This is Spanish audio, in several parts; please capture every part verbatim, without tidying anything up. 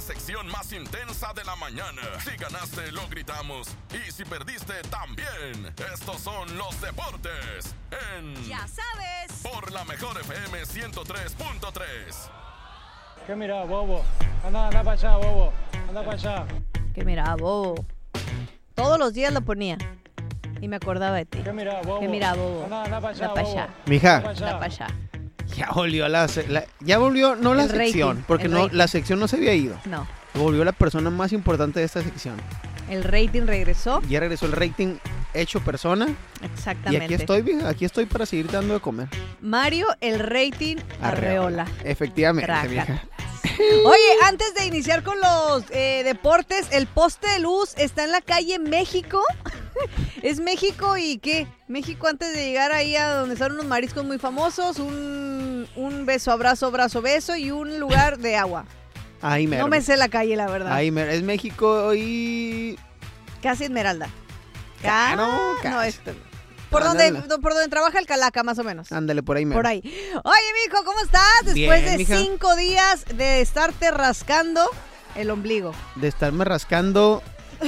sección más intensa de la mañana. Si ganaste, lo gritamos. Y si perdiste, también. Estos son los deportes en... Ya sabes. Por la mejor F M ciento tres punto tres. ¿Qué mirá, bobo? Anda, anda para allá, bobo. Anda para allá. ¿Qué mirá, bobo? Todos los días lo ponía. Y me acordaba de ti. ¿Qué mirá, bobo? ¿Qué mirá, bobo? Anda, anda para allá, Anda para bobo. allá. Mija, Anda Anda para allá. ya volvió la, la- ya volvió, no la El sección, rating, porque el no, rating. la sección no se había ido. No. Volvió la persona más importante de esta sección. El rating regresó. Ya regresó el rating hecho persona. Y Exactamente. aquí estoy, mija, aquí estoy para seguir dando de comer. Mario, el rating Arreola. Efectivamente, Trácala. mija. Oye, antes de iniciar con los eh, deportes, el poste de luz está en la calle México. ¿Es México y qué? México antes de llegar ahí a donde están unos mariscos muy famosos, un, un beso, abrazo, abrazo, beso y un lugar de agua. Ahí mero. No me sé la calle, la verdad. Ahí mero. Es México y... Casi Esmeralda. Claro, Ah, casi. No, esto. Por donde, Ándale. por donde trabaja el Calaca, más o menos. Ándale, por ahí mero. Por ahí. Oye, mijo, ¿cómo estás? Después Bien, de mija. cinco días de estarte rascando el ombligo. De estarme rascando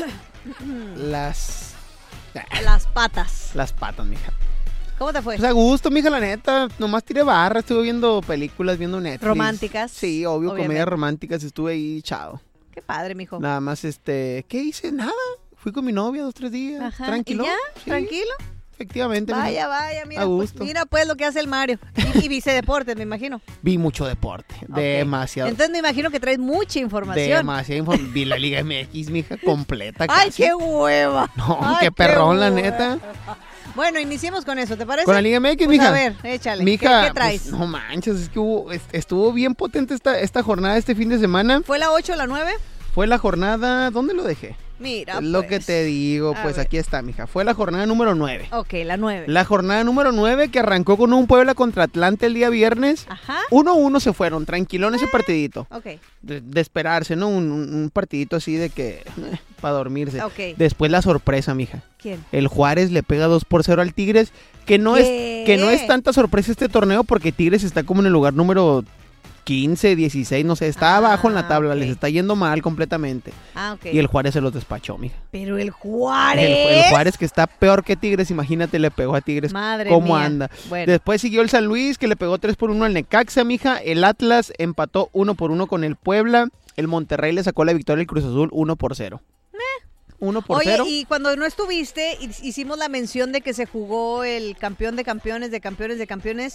las... Las patas. Las patas, mija. ¿Cómo te fue? Pues a gusto, mija, la neta. Nomás tiré barra, estuve viendo películas, viendo Netflix. Románticas. Sí, obvio, Obviamente. comedias románticas. Estuve ahí echado. Qué padre, mijo. Nada más, este... ¿Qué hice? Nada. Fui con mi novia dos, tres días. Ajá. Tranquilo. ¿Y ya? Sí, ¿Tranquilo? Efectivamente. mija. Vaya, vaya, mira A pues, gusto. mira pues lo que hace el Mario. Y, y vice deportes, me imagino. Vi mucho deporte. Ok. Demasiado. Entonces me imagino que traes mucha información. Demasiada información. Vi la Liga M X, mija, completa. ¡Ay, casi. qué hueva! No, Ay, qué perrón, la hueva. neta. Bueno, iniciemos con eso, ¿te parece? Con la Liga M X, Pues mija. a ver, échale. Mija, ¿Qué, qué traes? pues, no manches, es que hubo, est- estuvo bien potente esta, esta jornada, este fin de semana. ¿Fue la ocho o la nueve? Fue la jornada, ¿dónde lo dejé? Mira, Es lo pues. que te digo, A pues ver. aquí está, mija. Fue la jornada número nueve. Ok, la nueve. La jornada número nueve que arrancó con un Puebla contra Atlante el día viernes. Ajá. uno uno se fueron, tranquilón ese partidito. Ok, De, de esperarse, ¿no? Un, un- un partidito así de que... para dormirse. ok. Después la sorpresa, mija. ¿Quién? El Juárez le pega dos por cero al Tigres, que no es ¿Qué? que no es tanta sorpresa este torneo porque Tigres está como en el lugar número quince, dieciséis, no sé, está Ah, abajo en la tabla, ok. les está yendo mal completamente. Ah, ok. Y el Juárez se los despachó, mija. Pero el El, Juárez. el Juárez que está peor que Tigres, imagínate, le pegó a Tigres. Madre ¿Cómo mía. anda? Bueno. Después siguió el San Luis que le pegó tres por uno al Necaxa, mija. El Atlas empató uno por uno con el Puebla. El Monterrey le sacó la victoria al Cruz Azul uno por cero. uno por Oye, cero. y cuando no estuviste, hi- hicimos la mención de que se jugó el campeón de campeones, de campeones, de campeones.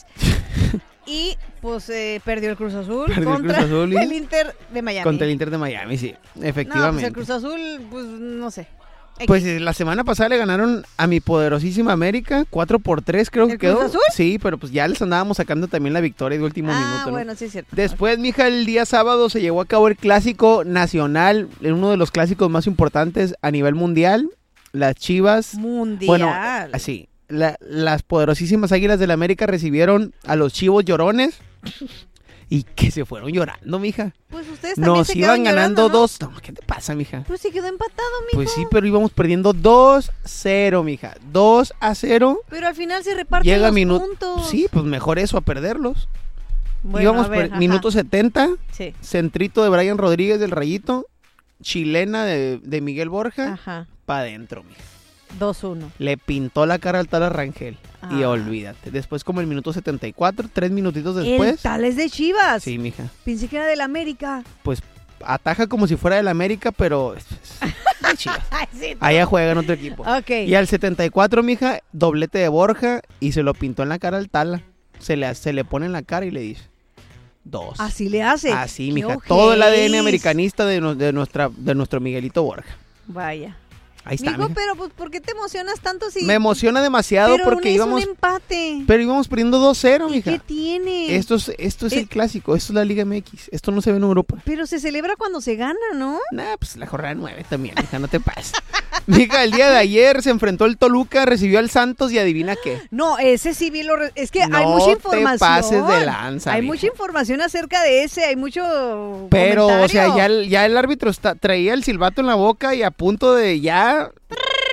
Y pues eh, perdió el Cruz Azul Perdió el contra Cruz Azul y- el Inter de Miami. Contra el Inter de Miami, sí, No, pues efectivamente. el Cruz Azul, pues no sé. Pues eh, la semana pasada le ganaron a mi poderosísima América, cuatro por tres creo que ¿El quedó. Cruz Azul? Sí, pero pues ya les andábamos sacando también la victoria de último Ah, minuto, ¿no? bueno, sí es cierto. Después, mija, el día sábado se llevó a cabo el clásico nacional, en uno de los clásicos más importantes a nivel mundial. Las Chivas, Mundial. bueno, así, la- las poderosísimas Águilas del América recibieron a los Chivos Llorones y que se fueron llorando, mija. Pues ustedes también Nos se iban quedaron ganando llorando, ¿no? dos. No, ¿qué te pasa, mija? Pues se quedó empatado, mijo. Pues sí, pero íbamos perdiendo dos cero, mija. dos a cero. Pero al final se reparten Llega los minuto. puntos. Sí, pues mejor eso a perderlos. Bueno, íbamos a ver, per- ajá. minuto setenta. Sí. Centrito de Brian Rodríguez del Rayito. Chilena de, de Miguel Borja. Ajá. Pa' adentro, mija. dos uno. Le pintó la cara al Tala Rangel. Y Ah. olvídate. Después, como el minuto setenta y cuatro, tres minutitos El después. tal es de Chivas. Sí, mija. Pensé que era del América. Pues ataja como si fuera del América, pero. es- es de Chivas. Ay, sí. Allá juega en otro equipo. Ok. Y al setenta y cuatro, mija, doblete de Borja y se lo pintó en la cara al Tala. Se le, se le pone en la cara y le dice dos. Así le hace. Así, ¡Qué mija. Todo el A D N ojéis! americanista de, no- de, nuestra, de nuestro Miguelito Borja. Vaya. Ahí está, Mijo, mija. pero pues, ¿por qué te emocionas tanto si... Me emociona demasiado pero porque es íbamos. un empate. Pero íbamos perdiendo dos cero, ¿Y mija. qué tiene? Esto es, esto es Eh, el clásico, esto es la Liga M X. Esto no se ve en Europa. Pero se celebra cuando se gana, ¿no? Nah, pues la jornada nueve también, mija, no te pases. Mija, el día de ayer se enfrentó el Toluca, recibió al Santos y adivina qué. No, ese sí vi lo... re- Es que hay No mucha te información. pases de lanza, Hay mija. mucha información acerca de ese, hay mucho Pero, o sea, comentario. ya el, ya el árbitro está, traía el silbato en la boca y a punto de ya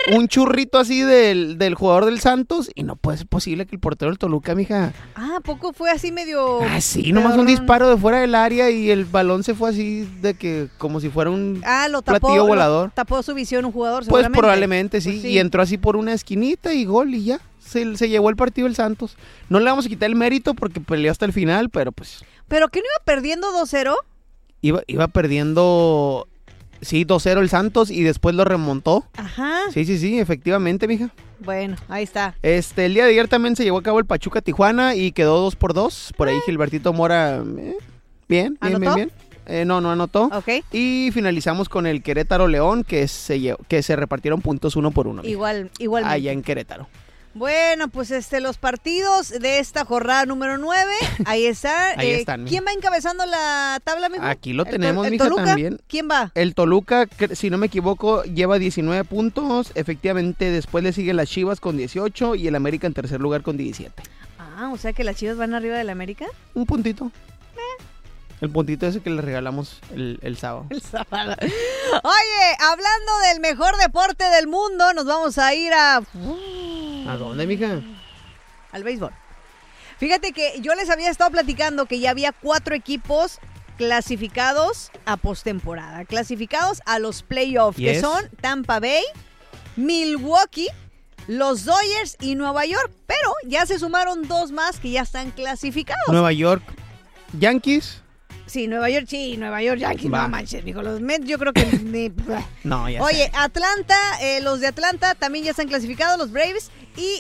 un churrito así del, del jugador del Santos y no puede ser posible que el portero del Toluca, mija. Ah, ¿a poco fue así medio...? Ah, sí, nomás un disparo de fuera del área y el balón se fue así de que como si fuera un ah, lo tapó, platillo volador. Lo tapó su visión un jugador, Pues seguramente. probablemente sí, Pues sí. y entró así por una esquinita y gol y ya. Se, se llevó el partido el Santos. No le vamos a quitar el mérito porque peleó hasta el final, pero pues... ¿Pero qué no iba perdiendo dos cero? Iba, iba perdiendo, sí, dos cero el Santos y después lo remontó. Ajá. Sí, sí, sí, efectivamente, mija. Bueno, ahí está. Este, el día de ayer también se llevó a cabo el Pachuca Tijuana y quedó dos por dos. Por ahí Gilbertito Mora, eh, bien, bien, ¿Anotó? bien, bien. Eh, no, no anotó. Ok. Y finalizamos con el Querétaro León, que se, lle- que se repartieron puntos uno por uno. mija. Igual, igual. Allá en Querétaro. Bueno, pues este, los partidos de esta jornada número nueve, ahí están. Ahí Eh, están, ¿Quién va encabezando la tabla, mijo? Aquí lo ¿El tenemos, Tol- el mija, Toluca? también. ¿Quién va? El Toluca, que, si no me equivoco, lleva diecinueve puntos. Efectivamente, después le siguen las Chivas con dieciocho y el América en tercer lugar con diecisiete. Ah, o sea que las Chivas van arriba del América. Un puntito. El puntito ese que le regalamos el, el sábado. El sábado. Oye, hablando del mejor deporte del mundo, nos vamos a ir a... ¿A dónde, mija? al béisbol. Fíjate que yo les había estado platicando que ya había cuatro equipos clasificados a postemporada, clasificados a los playoffs, Yes. que son Tampa Bay, Milwaukee, los Dodgers y Nueva York, pero ya se sumaron dos más que ya están clasificados. Nueva York, Yankees. Sí, Nueva York, sí, Nueva York Yankees, Va. no manches, mijo, los Mets yo creo que... ni- No, ya Oye, sé. Atlanta, eh, los de Atlanta también ya están clasificados, los Braves y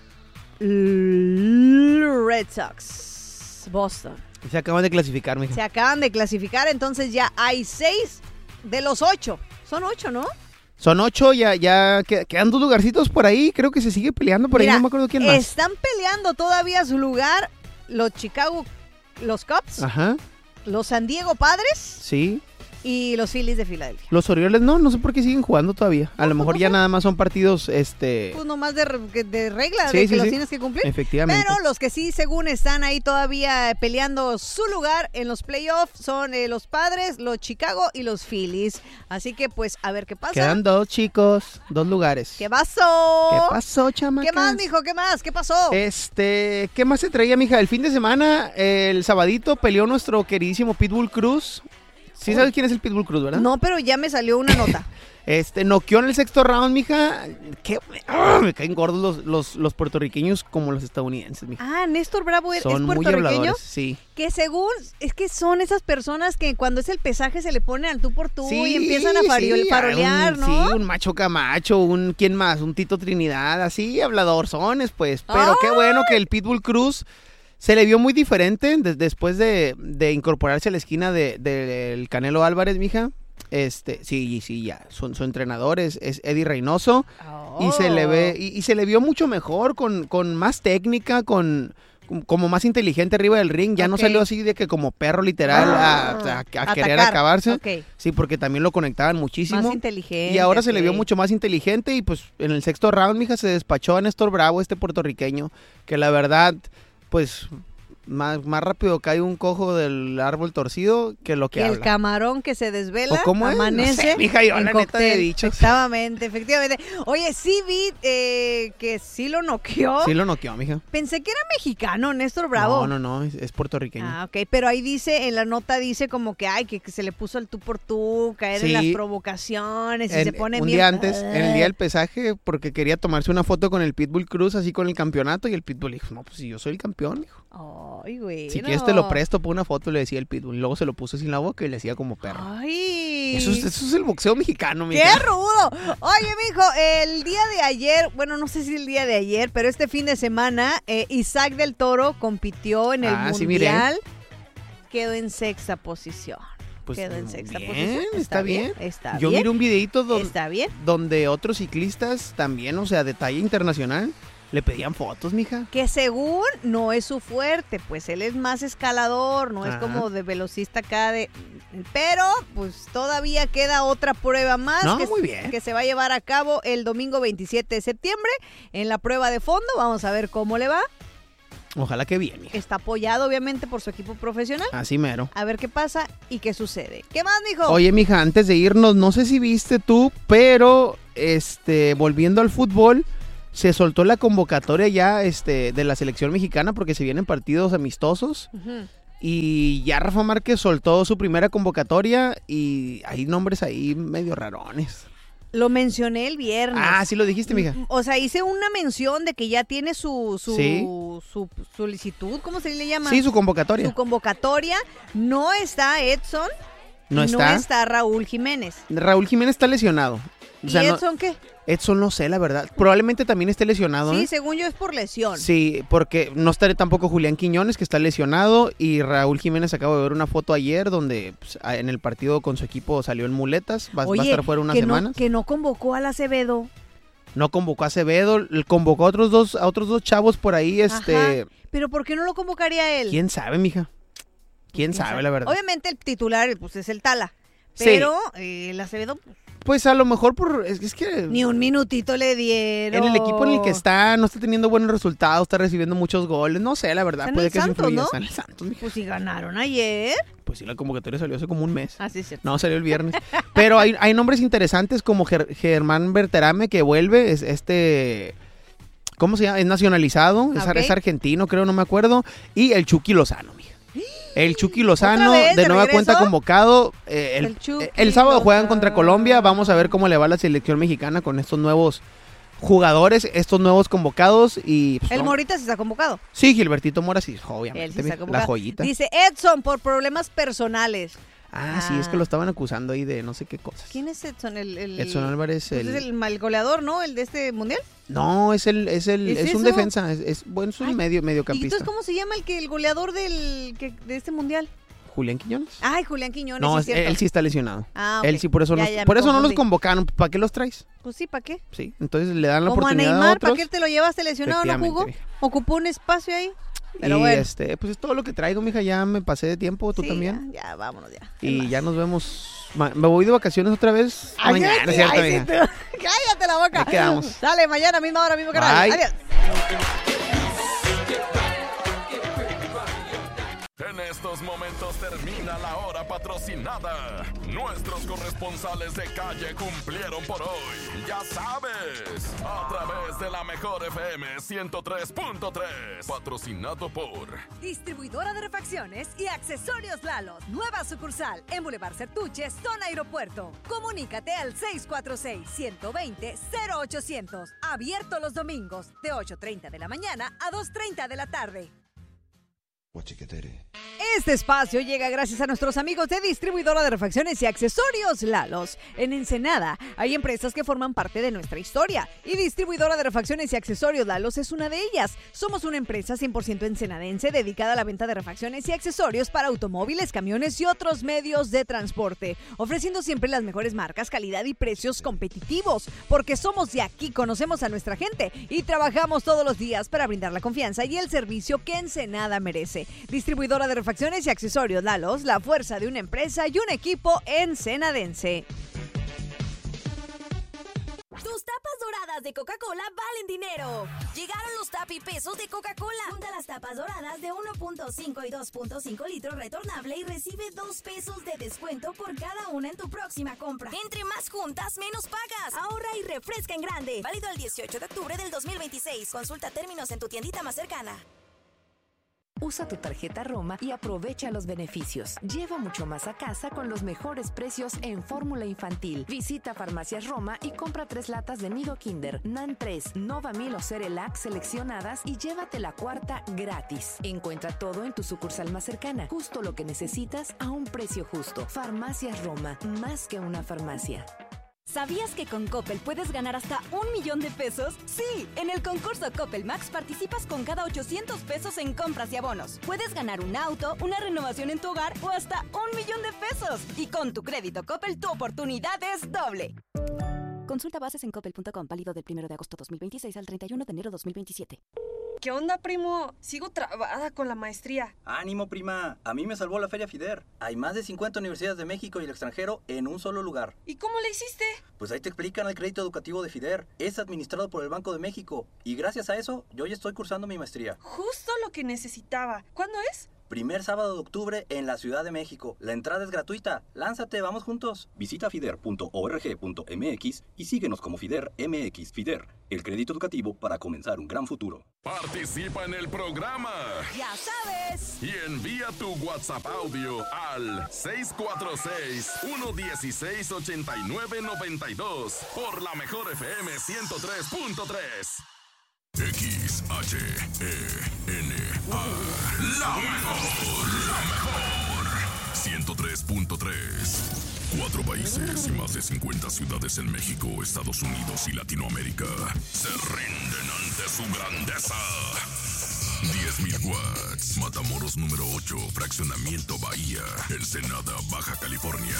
Red Sox, Boston. Se acaban de clasificar, mija. Se acaban de clasificar, entonces ya hay seis de los ocho. Son ocho, ¿no? Son ocho, ya, ya que- quedan dos lugarcitos por ahí. Creo que se sigue peleando por Mira, ahí, no me acuerdo quién más. están peleando todavía su lugar los Chicago, los Cubs, Ajá, los San Diego Padres sí. y los Phillies de Filadelfia. Los Orioles no, no sé por qué siguen jugando todavía. A lo mejor no ya sé. nada más son partidos, este... Pues nomás de, re- de regla, Sí, de que sí, los sí. tienes que cumplir. Efectivamente. Pero los que sí, según están ahí todavía peleando su lugar en los playoffs son eh, los Padres, los Chicago y los Phillies. Así que pues a ver qué pasa. Quedan dos chicos, dos lugares. ¿Qué pasó? ¿Qué pasó, chamacas? ¿Qué más, mijo? ¿Qué más? ¿Qué pasó? Este, ¿qué más se traía, mija? El fin de semana, el sabadito, peleó nuestro queridísimo Pitbull Cruz. Sí Uy. sabes quién es el Pitbull Cruz, ¿verdad? No, pero ya me salió una nota. Este, noqueó en el sexto round, mija. ¿Qué? ¡Ah! Me caen gordos los, los, los puertorriqueños como los estadounidenses, mija. Ah, Néstor Bravo es, es Son muy puertorriqueño. habladores, sí. Que según, es que son esas personas que cuando es el pesaje se le ponen al tú por tú Sí, y empiezan a fariol- sí, farolear, un- ¿no? Sí, un macho camacho, un, ¿quién más? Un Tito Trinidad, así, habladorzones, pues. Pero qué ¡Ay! bueno que el Pitbull Cruz se le vio muy diferente de- después de, de incorporarse a la esquina de- del Canelo Álvarez, mija. Este, sí, sí, ya, su, su entrenador es, es Eddie Reynoso. Y se le ve, y, y se le vio mucho mejor, con, con más técnica, con, con- como más inteligente arriba del ring. Ya no Ok. salió así de que como perro literal a, a- a querer Atacar. acabarse. Ok. Sí, porque también lo conectaban muchísimo. Más inteligente. Y ahora se le vio ok. mucho más inteligente y pues en el sexto round, mija, se despachó a Néstor Bravo, este puertorriqueño, que la verdad, pues más, más rápido cae un cojo del árbol torcido que lo que Que el habla. camarón que se desvela, ¿O cómo es? No amanece sé, mija, yo en la neta de cóctel. dichos. Efectivamente, efectivamente. Oye, sí vi eh, que sí lo noqueó. Sí lo noqueó, mija. Pensé que era mexicano, Néstor Bravo. No, no, no, es, es puertorriqueño. Ah, ok, pero ahí dice, en la nota dice como que, ay, que, que se le puso al tú por tú, caer en Sí. las provocaciones y En- se pone un bien... día antes, en el día del pesaje, porque quería tomarse una foto con el Pitbull Cruz, así con el campeonato, y el Pitbull dijo, no, pues si yo soy el campeón, dijo. Ay, güey. Si quieres te lo presto por una foto, le decía el Pitbull. Y luego se lo puso sin la boca y le decía como perro. Ay. Eso es, eso es el boxeo mexicano, ¡Qué mija. rudo! Oye, mijo, el día de ayer, bueno, no sé si el día de ayer, pero este fin de semana, eh, Isaac del Toro compitió en el Ah, sí, miré. Mundial. Quedó en sexta posición. Pues, Quedó en sexta bien, posición. está bien. Está Yo bien. miré un videito don- Está bien. donde otros ciclistas también, o sea, de talla internacional, le pedían fotos, mija. Que según no es su fuerte, pues él es más escalador, no es Ajá. como de velocista acá de... Pero, pues todavía queda otra prueba más No, que, muy bien. que se va a llevar a cabo el domingo veintisiete de septiembre en la prueba de fondo. Vamos a ver cómo le va. Ojalá que bien, hija. Está apoyado, obviamente, por su equipo profesional. Así mero. A ver qué pasa y qué sucede. ¿Qué más, mijo? Oye, mija, antes de irnos, no sé si viste tú, pero este, volviendo al fútbol, se soltó la convocatoria ya este, de la selección mexicana porque se vienen partidos amistosos. Uh-huh. Y ya Rafa Márquez soltó su primera convocatoria y hay nombres ahí medio rarones. Lo mencioné el viernes. Ah, sí lo dijiste, mija. O sea, hice una mención de que ya tiene su, su, ¿Sí? su solicitud, ¿cómo se le llama? Sí, su convocatoria. Su convocatoria. No está Edson. No está. No está Raúl Jiménez. Raúl Jiménez está lesionado. O sea, ¿Y no- Edson qué? Edson no sé, la verdad. Probablemente también esté lesionado. Sí, ¿eh? según yo es por lesión. Sí, porque no estaré tampoco Julián Quiñones, que está lesionado, y Raúl Jiménez acabo de ver una foto ayer donde pues, en el partido con su equipo salió en muletas, va, Oye, va a estar fuera unas que semanas. No, que no convocó al Acevedo. No convocó a Acevedo, convocó a otros dos, a otros dos chavos por ahí, este, Ajá. Pero ¿por qué no lo convocaría él? quién sabe, mija. ¿Quién sabe, la verdad? Obviamente el titular pues es el Tala. Sí. Pero eh, el Acevedo pues, Pues a lo mejor por es, es que ni un minutito le dieron. en el equipo en el que está no está teniendo buenos resultados, está recibiendo muchos goles, no sé, la verdad, Está en puede el que eso Santos, influya. ¿no? Está en el Santos, mija. Pues si ganaron ayer. Pues sí, la convocatoria salió hace como un mes. Así es cierto. No, salió el viernes. Pero hay, hay nombres interesantes como Ger- Germán Berterame, que vuelve, es este... ¿Cómo se llama? Es nacionalizado, es, ar- Ok. es argentino, creo, no me acuerdo. Y el Chucky Lozano, mija. El Chucky Lozano, ¿Otra vez, de de nueva regreso? cuenta convocado. eh, el, El Chucky eh, el sábado juegan Lozano. contra Colombia. Vamos a ver cómo le va a la selección mexicana con estos nuevos jugadores, estos nuevos convocados. Y pues, El no. Morita sí está convocado. Sí, Gilbertito Mora, sí, Él obviamente. sí está mija, convocado. la joyita. Dice Edson por problemas personales. Ah, sí, es que Ah. lo estaban acusando ahí de no sé qué cosas. ¿Quién es Edson? El, el, Edson Álvarez, pues el... es el mal goleador, ¿no? El de este mundial. No, es el, es el, ¿Es es, un eso? defensa, es, es- bueno, es un Ay, medio, ¿Y mediocampista. entonces cómo se llama el que el goleador del que, de este mundial? Julián Quiñones. Ay, Julián Quiñones, no, sí, es- es cierto. él sí está lesionado. Ah, ok. Él sí, por eso, Ya, no, ya, por me eso no los confundí. convocaron. ¿Para qué los traes? Pues sí, ¿para qué? Sí, entonces le dan la Como a oportunidad a Neymar, ¿para otros. qué te lo llevaste lesionado? ¿No Efectivamente, jugó? mija. Ocupó un espacio ahí. Pero y bueno. este, pues es todo lo que traigo, mija. Ya me pasé de tiempo, tú Sí, también. Ya, ya, vámonos ya. Y ya nos vemos. Ma- me voy de vacaciones otra vez Ay, mañana, cállate, ¿cierto, ay, sí, mija? tú- cállate la boca. Ahí quedamos. Sale, mañana, misma hora, mismo canal. Bye. Adiós. En estos momentos termina la hora patrocinada. Nuestros corresponsales de calle cumplieron por hoy. Ya sabes, a través de la mejor F M ciento tres punto tres. Patrocinado por Distribuidora de refacciones y accesorios Lalo. Nueva sucursal en Boulevard Certuches, zona aeropuerto. Comunícate al seis cuatro seis, uno dos cero, cero ochocientos. Abierto los domingos de ocho treinta de la mañana a dos treinta de la tarde. Este espacio llega gracias a nuestros amigos de Distribuidora de Refacciones y Accesorios Lalos. En Ensenada hay empresas que forman parte de nuestra historia y Distribuidora de Refacciones y Accesorios Lalos es una de ellas. Somos una empresa cien por ciento ensenadense dedicada a la venta de refacciones y accesorios para automóviles, camiones y otros medios de transporte, ofreciendo siempre las mejores marcas, calidad y precios competitivos, porque somos de aquí, conocemos a nuestra gente y trabajamos todos los días para brindar la confianza y el servicio que Ensenada merece. Distribuidora de refacciones y accesorios Lalos, la fuerza de una empresa y un equipo ensenadense. Tus tapas doradas de Coca-Cola valen dinero. Llegaron los tapipesos de Coca-Cola. Junta las tapas doradas de uno punto cinco y dos punto cinco litros retornable y recibe dos pesos de descuento por cada una en tu próxima compra. Entre más juntas, menos pagas. Ahorra y refresca en grande. Válido el dieciocho de octubre del dos mil veintiséis. Consulta términos en tu tiendita más cercana. Usa tu tarjeta Roma y aprovecha los beneficios. Lleva mucho más a casa con los mejores precios en fórmula infantil. Visita Farmacias Roma y compra tres latas de Nido Kinder, Nan tres, Nova Mil o Cerelac seleccionadas y llévate la cuarta gratis. Encuentra todo en tu sucursal más cercana. Justo lo que necesitas a un precio justo. Farmacias Roma, más que una farmacia. ¿Sabías que con Coppel puedes ganar hasta un millón de pesos? Sí, en el concurso Coppel Max participas con cada ochocientos pesos en compras y abonos. Puedes ganar un auto, una renovación en tu hogar o hasta un millón de pesos. Y con tu crédito Coppel tu oportunidad es doble. Consulta bases en coppel punto com, válido del primero de agosto dos mil veintiséis al treinta y uno de enero dos mil veintisiete. ¿Qué onda, primo? Sigo trabada con la maestría. ¡Ánimo, prima! A mí me salvó la Feria FIDER. Hay más de cincuenta universidades de México y el extranjero en un solo lugar. ¿Y cómo le hiciste? Pues ahí te explican el crédito educativo de FIDER. Es administrado por el Banco de México. Y gracias a eso, yo ya estoy cursando mi maestría. Justo lo que necesitaba. ¿Cuándo es? Primer sábado de octubre en la Ciudad de México. La entrada es gratuita. Lánzate, vamos juntos. Visita fider punto org punto mx y síguenos como FIDER M X. FIDER, el crédito educativo para comenzar un gran futuro. Participa en el programa. Ya sabes. Y envía tu WhatsApp audio al seis cuatro seis, uno uno seis, ocho nueve nueve dos por la mejor F M ciento tres punto tres. X H E N A. La mejor, la mejor. ciento tres punto tres. Cuatro países y más de cincuenta ciudades en México, Estados Unidos y Latinoamérica se rinden ante su grandeza. diez mil watts. Matamoros número ocho, Fraccionamiento Bahía, Ensenada, Baja California.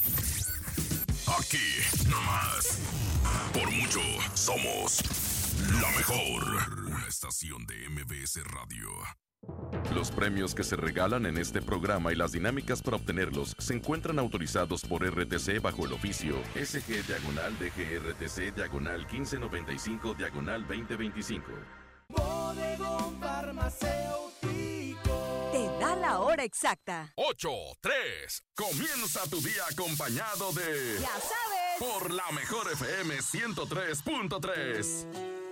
Aquí, nomás. Por mucho, somos la mejor. Una estación de M B S Radio. Los premios que se regalan en este programa y las dinámicas para obtenerlos se encuentran autorizados por R T C bajo el oficio S G diagonal D G R T C diagonal quince noventa y cinco diagonal veinte veinticinco. Bodegón Farmacéutico. Te da la hora exacta. ocho tres. Comienza tu día acompañado de... Ya sabes. Por la mejor F M ciento tres punto tres.